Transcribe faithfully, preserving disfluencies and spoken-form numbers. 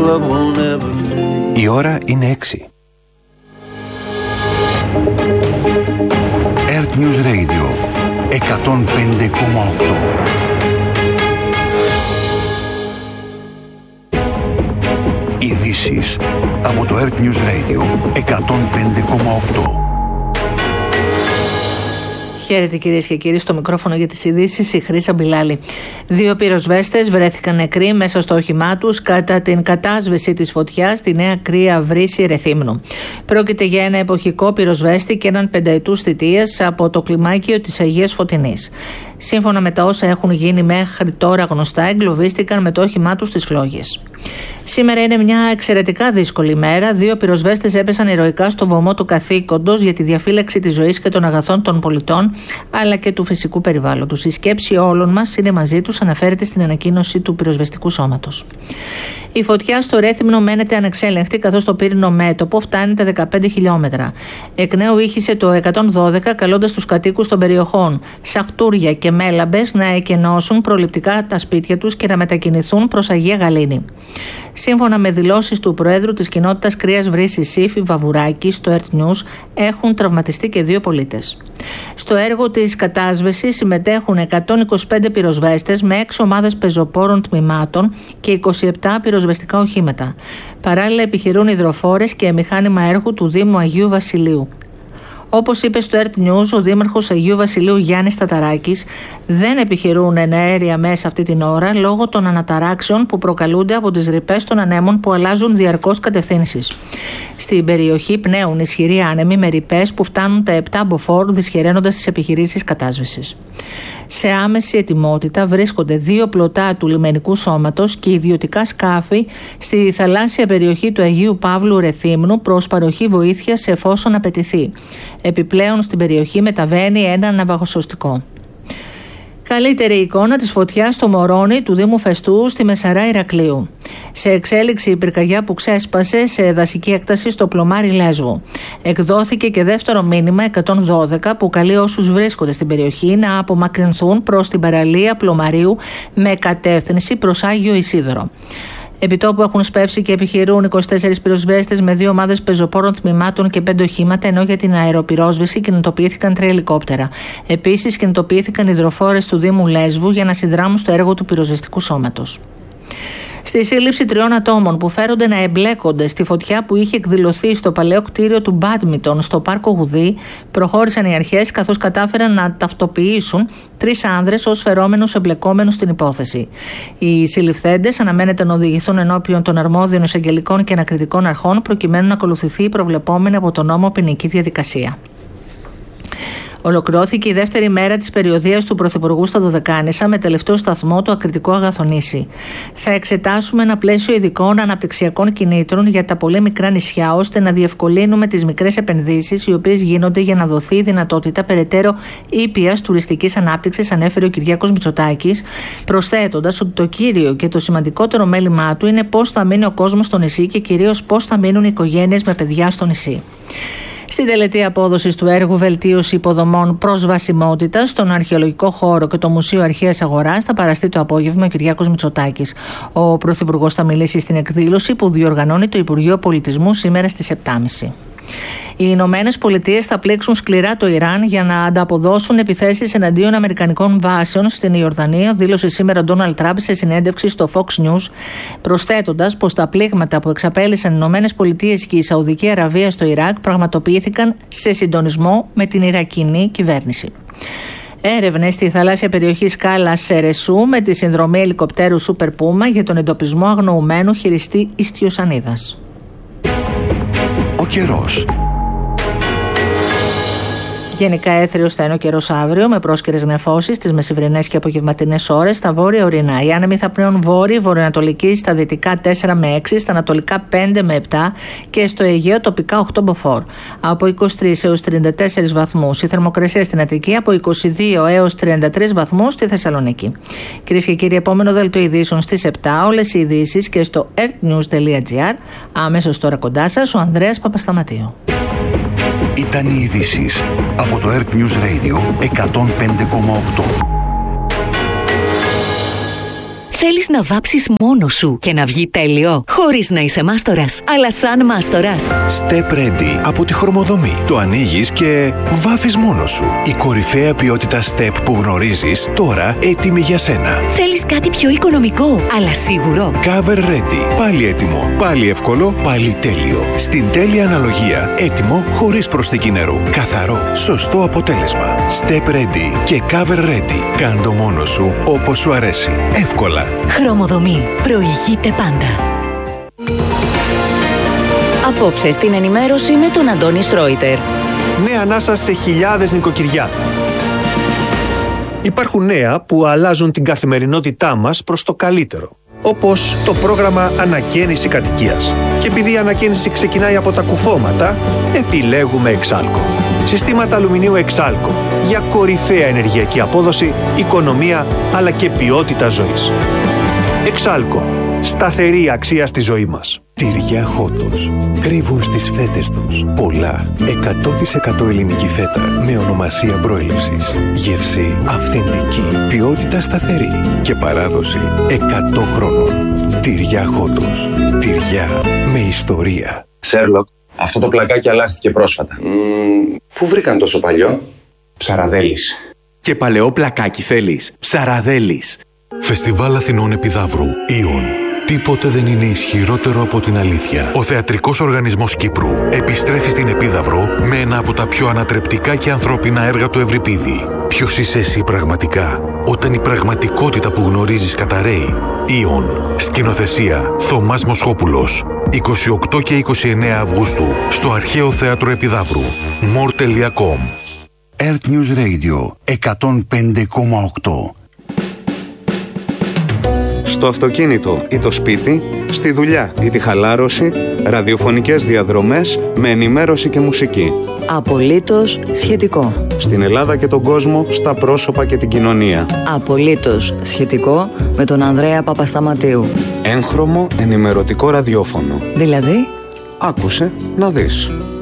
love won't ever fade. Η ώρα είναι έξι. Earth News Radio εκατόν πέντε κόμμα οκτώ. Ειδήσεις από το Earth News Radio εκατόν πέντε κόμμα οκτώ. Χαίρετε κυρίες και κύριοι, στο μικρόφωνο για τις ειδήσεις η Χρύσα Μπιλάλη. Δύο πυροσβέστες βρέθηκαν νεκροί μέσα στο όχημά τους κατά την κατάσβεση της φωτιάς στη Νέα Κρία Βρύση Ρεθύμνου. Πρόκειται για ένα εποχικό πυροσβέστη και έναν πενταετούς θητείας από το κλιμάκιο της Αγίας Φωτεινής. Σύμφωνα με τα όσα έχουν γίνει μέχρι τώρα γνωστά, εγκλωβίστηκαν με το όχημά τους στις φλόγες. Σήμερα είναι μια εξαιρετικά δύσκολη μέρα. Δύο πυροσβέστες έπεσαν ηρωικά στο βωμό του καθήκοντος για τη διαφύλαξη της ζωής και των αγαθών των πολιτών, αλλά και του φυσικού περιβάλλοντος. Η σκέψη όλων μας είναι μαζί τους, αναφέρεται στην ανακοίνωση του πυροσβεστικού σώματος. Η φωτιά στο Ρέθυμνο μένεται ανεξέλεγκτη, καθώς το πύρινο μέτωπο φτάνει τα δεκαπέντε χιλιόμετρα. Εκ νέου ήχησε το εκατόν δώδεκα, καλώντας τους κατοίκους των περιοχών Σαχτούρια και Μέλαμπες να εκενώσουν προληπτικά τα σπίτια τους και να μετακινηθούν προς Αγία Γαλήνη. Σύμφωνα με δηλώσεις του Προέδρου της Κοινότητας Κρίας Βρύσης Σύφη Βαβουράκη στο Earth News, έχουν τραυματιστεί και δύο πολίτες. Στο έργο της κατάσβεσης συμμετέχουν εκατόν είκοσι πέντε πυροσβέστες με έξι ομάδες πεζοπόρων τμήματων και είκοσι επτά πυροσβεστικά οχήματα. Παράλληλα επιχειρούν υδροφόρες και μηχάνημα έργου του Δήμου Αγίου Βασιλείου. Όπως είπε στο Earth News ο Δήμαρχος Αγίου Βασιλείου Γιάννης Ταταράκης, δεν επιχειρούν εναέρια μέσα αυτή την ώρα λόγω των αναταράξεων που προκαλούνται από τις ρηπές των ανέμων που αλλάζουν διαρκώς κατευθύνσεις. Στην περιοχή πνέουν ισχυροί άνεμοι με ρηπές που φτάνουν τα επτά μποφόρ, δυσχεραίνοντας τις επιχειρήσεις κατάσβεσης. Σε άμεση ετοιμότητα βρίσκονται δύο πλωτά του λιμενικού σώματος και ιδιωτικά σκάφη στη θαλάσσια περιοχή του Αγίου Παύλου Ρεθύμνου προς παροχή βοήθειας εφόσον απαιτηθεί. Επιπλέον στην περιοχή μεταβαίνει ένα ναυαγοσωστικό. Καλύτερη εικόνα της φωτιάς στο Μωρόνι του Δήμου Φεστού στη Μεσαρά Ηρακλείου. Σε εξέλιξη η πυρκαγιά που ξέσπασε σε δασική έκταση στο πλωμάρι Λέσβου. Εκδόθηκε και δεύτερο μήνυμα εκατόν δώδεκα που καλεί όσους βρίσκονται στην περιοχή να απομακρυνθούν προς την παραλία Πλωμαρίου με κατεύθυνση προς Άγιο Ισίδωρο. Επιτόπου έχουν σπεύσει και επιχειρούν είκοσι τέσσερις πυροσβέστες με δύο ομάδες πεζοπόρων τμήματων και πέντε οχήματα, ενώ για την αεροπυρόσβεση κινητοποιήθηκαν τρία ελικόπτερα. Επίσης, κινητοποιήθηκαν υδροφόρες του Δήμου Λέσβου για να συνδράμουν στο έργο του πυροσβεστικού σώματος. Στη σύλληψη τριών ατόμων που φέρονται να εμπλέκονται στη φωτιά που είχε εκδηλωθεί στο παλαιό κτίριο του Μπάντμιντον στο Πάρκο Γουδί, προχώρησαν οι αρχές καθώς κατάφεραν να ταυτοποιήσουν τρεις άνδρες ως φερόμενους εμπλεκόμενους στην υπόθεση. Οι συλληφθέντες αναμένεται να οδηγηθούν ενώπιον των αρμόδιων εισαγγελικών και ανακριτικών αρχών προκειμένου να ακολουθηθεί η προβλεπόμενη από τον νόμο ποινική διαδικασία. Ολοκληρώθηκε η δεύτερη μέρα της περιοδείας του Πρωθυπουργού στα Δωδεκάνησα με τελευταίο σταθμό το ακριτικό Αγαθονήσι. Θα εξετάσουμε ένα πλαίσιο ειδικών αναπτυξιακών κινήτρων για τα πολύ μικρά νησιά, ώστε να διευκολύνουμε τις μικρές επενδύσεις οι οποίες γίνονται για να δοθεί η δυνατότητα περαιτέρω ήπιας τουριστικής ανάπτυξης, ανέφερε ο Κυριάκος Μητσοτάκης, προσθέτοντας ότι το κύριο και το σημαντικότερο μέλημά του είναι πώς θα μείνει ο κόσμος στο νησί και κυρίως πώς θα μείνουν οι οικογένειες με παιδιά στο νησί. Στην τελετή απόδοσης του έργου Βελτίωση υποδομών προσβασιμότητας στον αρχαιολογικό χώρο και το Μουσείο Αρχαίας Αγοράς θα παραστεί το απόγευμα ο Κυριάκος Μητσοτάκης. Ο Πρωθυπουργός θα μιλήσει στην εκδήλωση που διοργανώνει το Υπουργείο Πολιτισμού σήμερα στις επτά και μισή. Οι Ηνωμένες Πολιτείες θα πλήξουν σκληρά το Ιράν για να ανταποδώσουν επιθέσεις εναντίον αμερικανικών βάσεων στην Ιορδανία, δήλωσε σήμερα ο Ντόναλντ Τραμπ σε συνέντευξη στο Fox News, προσθέτοντας πως τα πλήγματα που εξαπέλυσαν οι Ηνωμένες Πολιτείες και η Σαουδική Αραβία στο Ιράκ πραγματοποιήθηκαν σε συντονισμό με την Ιρακινή κυβέρνηση. Έρευνες στη θαλάσσια περιοχή Σκάλας Σερεσού με τη συνδρομή ελικοπτέρου Super Puma για τον εντοπισμό αγνοουμένου χειριστή ιστιοσανίδας. Ο καιρός. Γενικά έθριος θα είναι ο καιρός αύριο με πρόσκαιρες νεφώσεις στις μεσημβρινές και απογευματινές ώρες στα βόρεια ορεινά. Οι άνεμοι θα πνέουν βόρεια, βορειοανατολική, στα δυτικά τέσσερα με έξι, στα ανατολικά πέντε με επτά και στο Αιγαίο τοπικά οκτώ μποφόρ. Από είκοσι τρεις έως τριάντα τέσσερις βαθμούς η θερμοκρασία στην Αττική, από είκοσι δύο έως τριάντα τρεις βαθμούς στη Θεσσαλονίκη. Κυρίες και κύριοι, επόμενο δελτίο ειδήσεων στις επτά. Όλες οι ειδήσεις και στο earthnews τελεία gr. Αμέσως τώρα κοντά σας ο Ανδρέας Παπασταματίου. Ήταν οι ειδήσεις από το Earth News Radio εκατόν πέντε κόμμα οκτώ. Θέλεις να βάψεις μόνος σου και να βγει τέλειο, χωρίς να είσαι μάστορας, αλλά σαν μάστορας. Step Ready από τη Χρωμοδομή. Το ανοίγεις και βάφεις μόνος σου. Η κορυφαία ποιότητα Step που γνωρίζεις, τώρα έτοιμη για σένα. Θέλεις κάτι πιο οικονομικό, αλλά σίγουρο. Cover Ready. Πάλι έτοιμο. Πάλι εύκολο. Πάλι τέλειο. Στην τέλεια αναλογία. Έτοιμο χωρίς προσθήκη νερού. Καθαρό. Σωστό αποτέλεσμα. Step Ready και Cover Ready. Κάν' το μόνος σου όπως σου αρέσει. Εύκολα. Χρωμοδομή. Προηγείται πάντα. Απόψε στην ενημέρωση με τον Αντώνη Σρόιτερ. Νέα ανάσα σε χιλιάδες νοικοκυριά. Υπάρχουν νέα που αλλάζουν την καθημερινότητά μας προς το καλύτερο. Όπως το πρόγραμμα Ανακαίνιση Κατοικίας. Και επειδή η ανακαίνιση ξεκινάει από τα κουφώματα, επιλέγουμε Εξάλκο. Συστήματα αλουμινίου Εξάλκο για κορυφαία ενεργειακή απόδοση, οικονομία αλλά και ποιότητα ζωής. Εξάλκο. Σταθερή αξία στη ζωή μας. Τυριά Χότος. Κρύβουν στις φέτες τους πολλά εκατό τοις εκατό ελληνική φέτα με ονομασία προέλευσης. Γεύση αυθεντική, ποιότητα σταθερή και παράδοση εκατό χρόνων. Τυριά Χότος. Τυριά με ιστορία. Σέρλοκ, αυτό το πλακάκι αλλάχθηκε πρόσφατα. Mm, πού βρήκαν τόσο παλιό? Ψαραδέλης. Και παλαιό πλακάκι θέλεις? Ψαραδέλης. Φεστιβάλ Αθηνών Επιδαύρου. Ιον. Τίποτε δεν είναι ισχυρότερο από την αλήθεια. Ο Θεατρικός Οργανισμός Κύπρου επιστρέφει στην Επίδαυρο με ένα από τα πιο ανατρεπτικά και ανθρώπινα έργα του Ευρυπίδη. Ποιος είσαι εσύ πραγματικά, όταν η πραγματικότητα που γνωρίζεις καταραίει? Ιον. Σκηνοθεσία Θωμάς Μοσχόπουλος. είκοσι οκτώ και είκοσι εννέα Αυγούστου στο Αρχαίο Θέατρο Επιδαύρου. μορ τελεία κομ. Earth News Radio εκατόν πέντε κόμμα οκτώ. Στο αυτοκίνητο ή το σπίτι, στη δουλειά ή τη χαλάρωση, ραδιοφωνικές διαδρομές με ενημέρωση και μουσική. Απολύτως σχετικό. Στην Ελλάδα και τον κόσμο, στα πρόσωπα και την κοινωνία. Απολύτως σχετικό με τον Ανδρέα Παπασταματίου. Έγχρωμο ενημερωτικό ραδιόφωνο. Δηλαδή? Άκουσε να δεις.